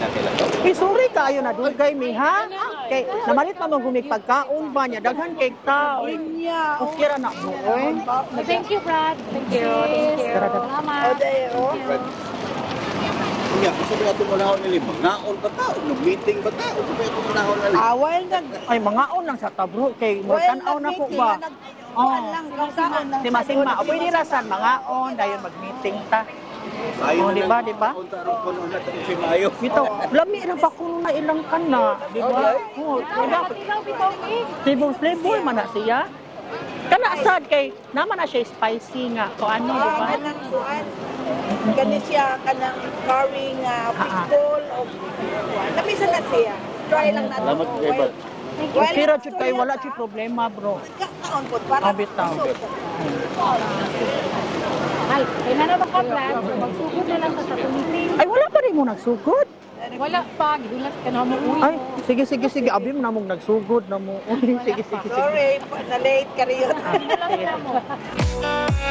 Sorry kayo na dugay mi ha. Kay namalit pa mong humig pagkaon ba niya daghan kay tao. Okay ra na mo oy. Thank you, Brad. Thank you. Thank you. Salamat. Kaya, gusto ko natin manahon nila, mangaon ba tao? Nag-meeting ba tao? Gusto ko manahon nila. While Ay mga on lang sa tabro kay mo tan-aw na ko ba. Di masima, o pwede rasan mga on dayon mag-meeting ta. Oh, di ba, di ba? Ito, lami na pa kung na ilang ka na, di ba? Oh, di ba? Flavor man na siya. Kana sad kay naman na siya spicy nga. O ano, di ba? Kani siya kanang curry nga fishball o namisa na siya. Try lang natin. Salamat kay Bad. Okay ra jud kay wala jud problema, bro. Kaon po para Bitaw. Ay, kaya na ba ka, Brad? Magsugod na lang sa meeting. Ay wala pa rin mo nagsugod. Wala pa, gidulat ka na mo. Ay, sige. Abi mo na mong nagsugod na mo. Sige. Sorry, na late ka rin yun. Sige.